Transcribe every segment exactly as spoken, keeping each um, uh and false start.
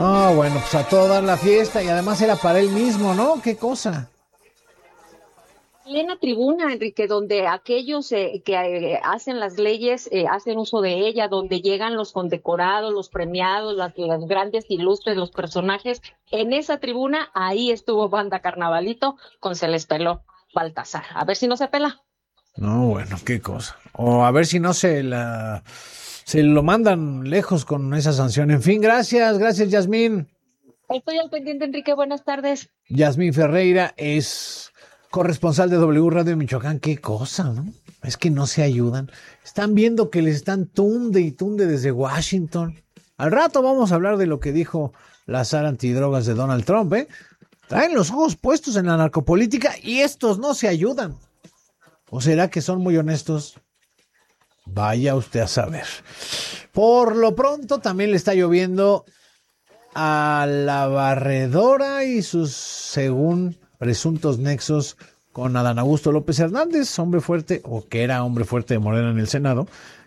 No, bueno, pues a todo dar la fiesta y además era para él mismo, ¿no? Qué cosa. Plena tribuna, Enrique, donde aquellos eh, que eh, hacen las leyes eh, hacen uso de ella, donde llegan los condecorados, los premiados, las, las grandes ilustres, los personajes. En esa tribuna, ahí estuvo Banda Carnavalito con Se les peló Baltasar. A ver si no se pela. No, bueno, qué cosa. O a ver si no se la se lo mandan lejos con esa sanción. En fin, gracias, gracias, Yasmín. Estoy al pendiente, Enrique. Buenas tardes. Yasmín Ferreira es corresponsal de W Radio Michoacán. Qué cosa, ¿no? Es que no se ayudan. Están viendo que les están tunde y tunde desde Washington. Al rato vamos a hablar de lo que dijo la Sara antidrogas de Donald Trump, ¿eh? Traen los ojos puestos en la narcopolítica y estos no se ayudan. ¿O será que son muy honestos? Vaya usted a saber. Por lo pronto también le está lloviendo a la barredora y sus, según presuntos nexos con Adán Augusto López Hernández, hombre fuerte, o que era hombre fuerte de Morena en el Senado,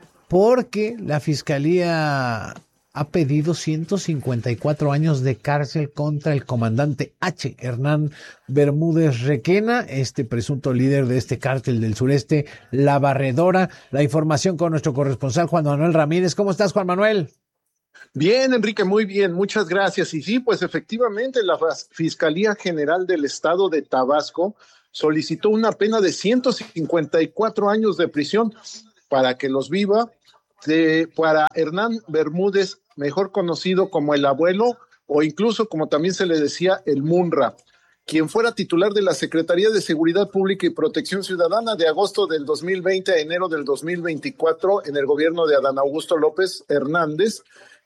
porque la Fiscalía ha pedido ciento cincuenta y cuatro años de cárcel contra el comandante H. Hernán Bermúdez Requena, este presunto líder de este cártel del sureste, La Barredora. La información con nuestro corresponsal Juan Manuel Ramírez. ¿Cómo estás, Juan Manuel? Bien, Enrique, muy bien, muchas gracias. Y sí, pues efectivamente la Fiscalía General del Estado de Tabasco solicitó una pena de ciento cincuenta y cuatro años de prisión para que los viva, de, para Hernán Bermúdez, mejor conocido como el Abuelo, o incluso como también se le decía, el Munra, quien fuera titular de la Secretaría de Seguridad Pública y Protección Ciudadana de agosto del dos mil veinte a enero del dos mil veinticuatro en el gobierno de Adán Augusto López Hernández.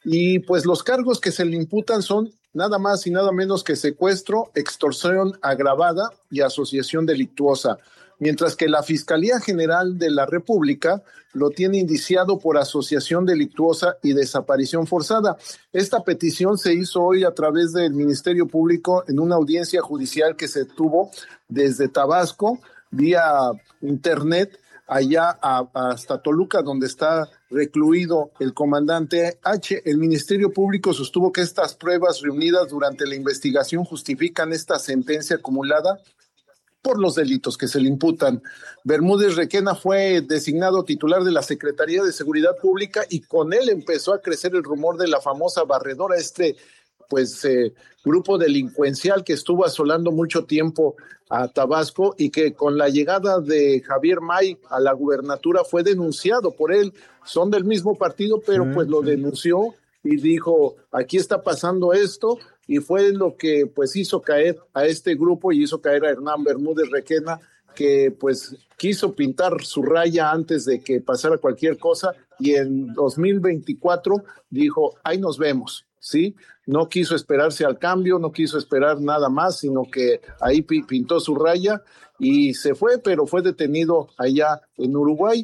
Y pues los cargos que se le imputan son nada más y nada menos que secuestro, extorsión agravada y asociación delictuosa, mientras que la Fiscalía General de la República lo tiene indiciado por asociación delictuosa y desaparición forzada. Esta petición se hizo hoy a través del Ministerio Público en una audiencia judicial que se tuvo desde Tabasco vía internet allá a, hasta Toluca, donde está recluido el comandante H. El Ministerio Público sostuvo que estas pruebas reunidas durante la investigación justifican esta sentencia acumulada por los delitos que se le imputan. Bermúdez Requena fue designado titular de la Secretaría de Seguridad Pública y con él empezó a crecer el rumor de la famosa barredora, este pues eh, grupo delincuencial que estuvo asolando mucho tiempo a Tabasco y que con la llegada de Javier May a la gubernatura fue denunciado por él. Son del mismo partido, pero sí, pues lo sí. denunció y dijo, aquí está pasando esto, y fue lo que pues hizo caer a este grupo y hizo caer a Hernán Bermúdez Requena, que pues quiso pintar su raya antes de que pasara cualquier cosa, y en dos mil veinticuatro dijo, ahí nos vemos. ¿Sí? No quiso esperarse al cambio, no quiso esperar nada más, sino que ahí pintó su raya y se fue, pero fue detenido allá en Uruguay,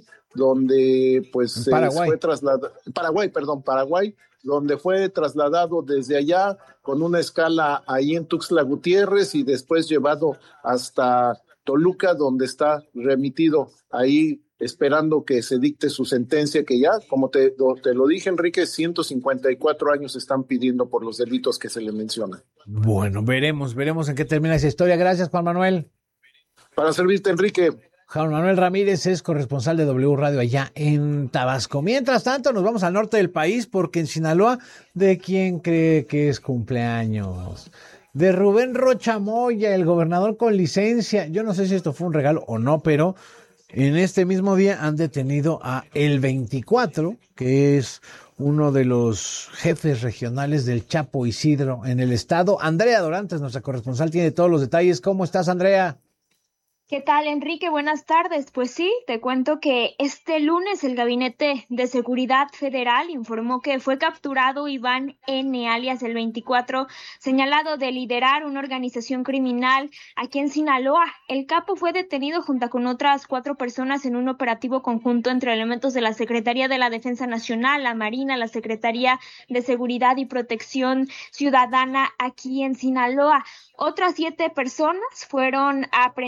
donde pues Paraguay. fue trasladado, Paraguay, perdón, Paraguay, donde fue trasladado desde allá con una escala ahí en Tuxtla Gutiérrez y después llevado hasta Toluca, donde está remitido ahí esperando que se dicte su sentencia, que ya, como te, te lo dije, Enrique, ciento cincuenta y cuatro años están pidiendo por los delitos que se le mencionan. Bueno, veremos, veremos en qué termina esa historia. Gracias, Juan Manuel. Para servirte, Enrique. Juan Manuel Ramírez es corresponsal de W Radio allá en Tabasco. Mientras tanto, nos vamos al norte del país porque en Sinaloa, ¿de quién cree que es cumpleaños? De Rubén Rocha Moya, el gobernador con licencia. Yo no sé si esto fue un regalo o no, pero en este mismo día han detenido a El veinticuatro, que es uno de los jefes regionales del Chapo Isidro en el estado. Andrea Dorantes, nuestra corresponsal, tiene todos los detalles. ¿Cómo estás, Andrea? ¿Qué tal, Enrique? Buenas tardes. Pues sí, te cuento que este lunes el Gabinete de Seguridad Federal informó que fue capturado Iván N., alias el veinticuatro, señalado de liderar una organización criminal aquí en Sinaloa. El capo fue detenido junto con otras cuatro personas en un operativo conjunto entre elementos de la Secretaría de la Defensa Nacional, la Marina, la Secretaría de Seguridad y Protección Ciudadana aquí en Sinaloa. Otras siete personas fueron aprehendidas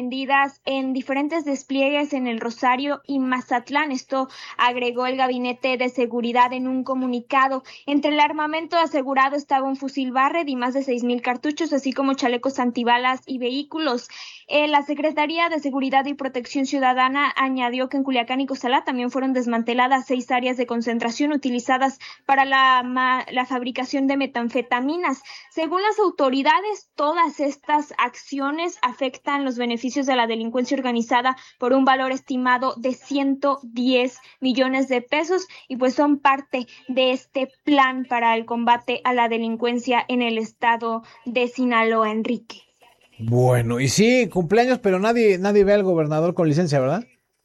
utilizadas en diferentes despliegues en el Rosario y Mazatlán. Esto agregó el Gabinete de Seguridad en un comunicado. Entre el armamento asegurado estaba un fusil Barrett y más de seis mil cartuchos, así como chalecos antibalas y vehículos. Eh, la Secretaría de Seguridad y Protección Ciudadana añadió que en Culiacán y Costalá también fueron desmanteladas seis áreas de concentración utilizadas para la, ma, la fabricación de metanfetaminas. Según las autoridades, todas estas acciones afectan los beneficios de la delincuencia organizada por un valor estimado de ciento diez millones de pesos y pues son parte de este plan para el combate a la delincuencia en el estado de Sinaloa, Enrique. Bueno, y sí, cumpleaños, pero nadie, nadie ve al gobernador con licencia, ¿verdad?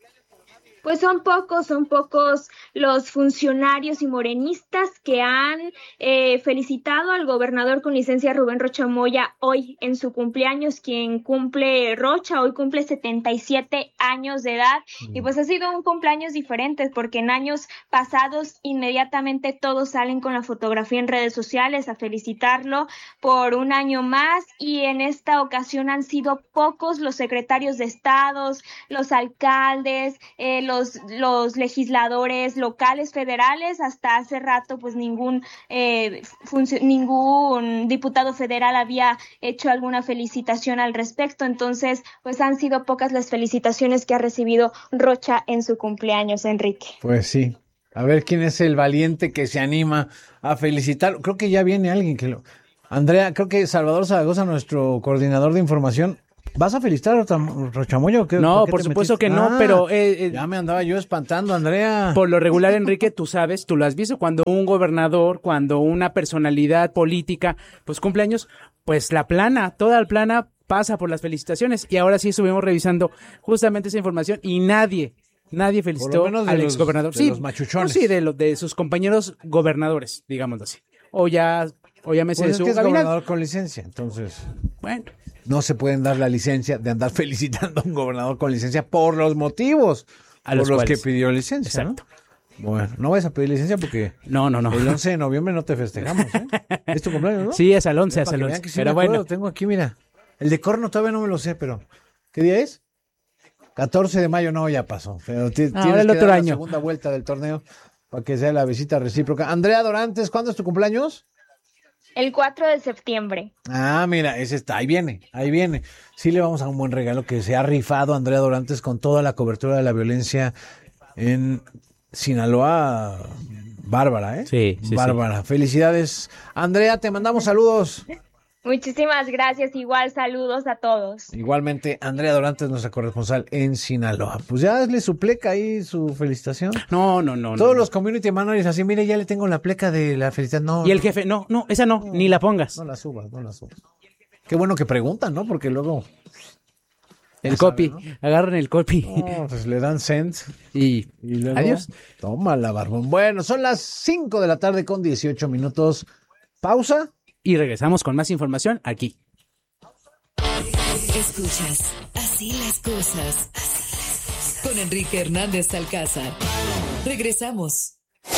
Pues son pocos, son pocos los funcionarios y morenistas que han eh, felicitado al gobernador con licencia Rubén Rocha Moya hoy en su cumpleaños, quien cumple Rocha, hoy cumple setenta y siete años de edad, mm. y pues ha sido un cumpleaños diferente porque en años pasados inmediatamente todos salen con la fotografía en redes sociales a felicitarlo por un año más, y en esta ocasión han sido pocos los secretarios de estados, los alcaldes, eh, los Los, los legisladores locales, federales. Hasta hace rato pues ningún eh, func- ningún diputado federal había hecho alguna felicitación al respecto, entonces pues han sido pocas las felicitaciones que ha recibido Rocha en su cumpleaños, Enrique. Pues sí, a ver quién es el valiente que se anima a felicitar. Creo que ya viene alguien que lo... Andrea, creo que Salvador Zaragoza, nuestro coordinador de información. ¿Vas a felicitar a Rocha Moya o qué? No, por, por supuesto que no, ah, pero... Eh, eh, ya me andaba yo espantando, Andrea. Por lo regular, Enrique, tú sabes, tú lo has visto, cuando un gobernador, cuando una personalidad política, pues cumpleaños, pues la plana, toda la plana pasa por las felicitaciones. Y ahora sí estuvimos revisando justamente esa información y nadie, nadie felicitó al exgobernador. Sí, los machuchones. Pues sí, de, lo, de sus compañeros gobernadores, digámoslo así. O ya, o ya me sé pues de es su que es gabinete. Gobernador con licencia, entonces... Bueno... No se pueden dar la licencia de andar felicitando a un gobernador con licencia por los motivos a los por los cuales. que pidió licencia. Exacto. ¿No? Bueno, no vas a pedir licencia porque no, no, no. el once de noviembre no te festejamos, ¿eh? Es tu cumpleaños, ¿no? Sí, es al once, es al once. Sí, pero bueno. Tengo aquí, mira, el de corno todavía no me lo sé, pero ¿qué día es? catorce de mayo, no, ya pasó. Pero t- ah, tienes el que otro dar año. la segunda vuelta del torneo para que sea la visita recíproca. Andrea Dorantes, ¿cuándo es tu cumpleaños? El cuatro de septiembre. Ah, mira, ese está, ahí viene, ahí viene. Sí le vamos a un buen regalo que se ha rifado Andrea Dorantes con toda la cobertura de la violencia en Sinaloa. Bárbara, ¿eh? Sí, sí, Bárbara. Sí. Felicidades. Andrea, te mandamos saludos. Muchísimas gracias, igual saludos a todos. Igualmente, Andrea Dorantes, nuestra corresponsal en Sinaloa. Pues ya le su pleca ahí, su felicitación. No, no, no. Todos no, los no. community managers así, mire, ya le tengo la pleca de la felicitación. No, y el jefe, no, no, esa no, no, ni la pongas. No la subas, no la subas. Qué bueno que preguntan, ¿no? Porque luego... El copy, sabe, ¿no? Agarran el copy. No, pues le dan send. Y, y luego, adiós. Tómala, barbón. Bueno, son las cinco de la tarde con dieciocho minutos. Pausa. Y regresamos con más información aquí. Escuchas Así las cosas. Así las cosas. Con Enrique Hernández Alcázar. Regresamos.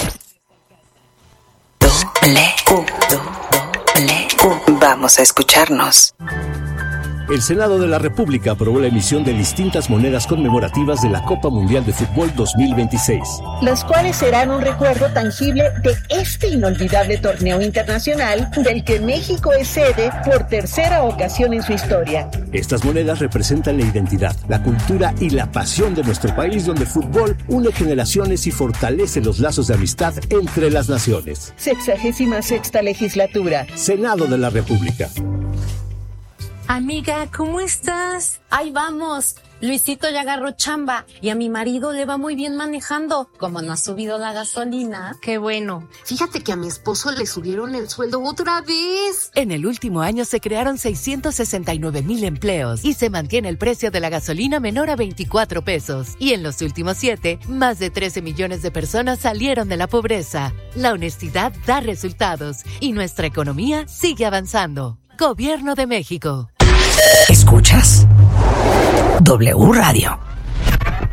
Doble U, doble U. Vamos a escucharnos. El Senado de la República aprobó la emisión de distintas monedas conmemorativas de la Copa Mundial de Fútbol dos mil veintiséis. Las cuales serán un recuerdo tangible de este inolvidable torneo internacional del que México es sede por tercera ocasión en su historia. Estas monedas representan la identidad, la cultura y la pasión de nuestro país, donde el fútbol une generaciones y fortalece los lazos de amistad entre las naciones. Sexagésima sexta legislatura. Senado de la República. Amiga, ¿cómo estás? Ahí vamos. Luisito ya agarró chamba y a mi marido le va muy bien manejando. Como no ha subido la gasolina. Qué bueno. Fíjate que a mi esposo le subieron el sueldo otra vez. En el último año se crearon seiscientos sesenta y nueve mil empleos y se mantiene el precio de la gasolina menor a veinticuatro pesos. Y en los últimos siete, más de trece millones de personas salieron de la pobreza. La honestidad da resultados y nuestra economía sigue avanzando. Gobierno de México. Escuchas W Radio.